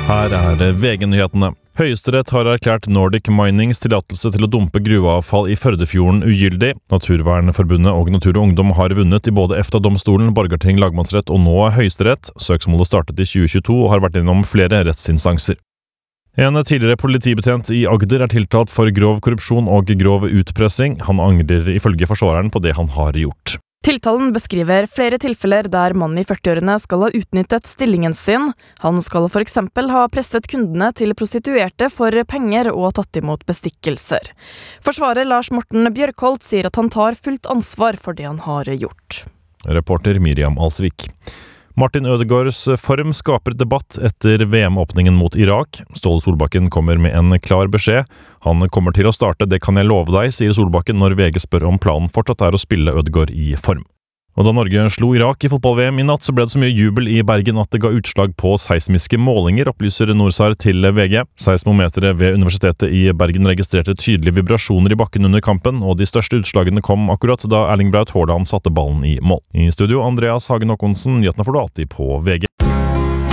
Her VG-nyhetene. Høyesterett har erklært Nordic Minings tillatelse til å dumpe gruveavfall i Førdefjorden ugyldig. Naturvernforbundet og Natur og Ungdom har vunnet i både EFTA-domstolen, Borgarting lagmannsrett og nå Høyesterett. Søksmålet startet i 2022 og har vært innom flere rettsinstanser. En tidligere politibetjent i Agder tiltalt for grov korrupsjon og grov utpressing. Han angrer ifølge forsvareren på det han har gjort. Tiltalen beskriver flere tilfeller der mannen i 40-årene skal ha utnyttet stillingen sin. Han skal for eksempel ha presset kundene til prostituerte for penger og tatt imot bestikkelser. Forsvarer Lars Morten Bjørkholt sier at han tar fullt ansvar for det han har gjort. Reporter Miriam Alsvik. Martin Ødegaards form skaper debatt etter VM-åpningen mot Irak. Ståle Solbakken kommer med en klar beskjed. Han kommer til å starte, det kan jeg love deg, sier Solbakken når VG spør om planen fortsatt å spille Ødegaard i form. Og da Norge slo Irak i fotball-VM i natt, så ble det så mye jubel i Bergen at det ga utslag på seismiske målinger, opplyser Norsar til VG. Seismometeret ved Universitetet i Bergen registrerte tydelige vibrasjoner i bakken under kampen, og de største utslagene kom akkurat da Erling Braut Haaland satte ballen i mål. I studio, Andreas Hagen Håkonsen, nyhetene får du alltid på VG.